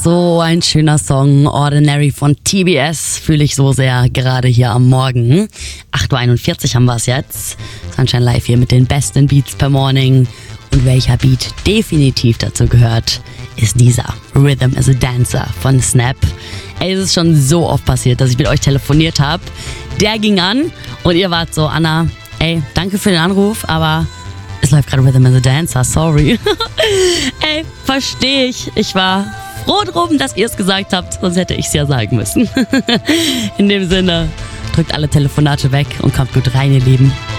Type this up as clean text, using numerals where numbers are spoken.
So ein schöner Song, Ordinary von TBS, fühle ich so sehr, gerade hier am Morgen. 8.41 Uhr haben wir es jetzt. Sunshine Live hier mit den besten Beats per Morning. Und welcher Beat definitiv dazu gehört, ist dieser Rhythm is a Dancer von Snap. Ey, es ist schon so oft passiert, dass ich mit euch telefoniert habe. Der ging an und ihr wart so, Anna, ey, danke für den Anruf, aber es läuft gerade Rhythm is a Dancer, sorry. Ey, verstehe ich. Ich war froh drum, dass ihr es gesagt habt, sonst hätte ich es ja sagen müssen. In dem Sinne, drückt alle Telefonate weg und kommt gut rein, ihr Lieben.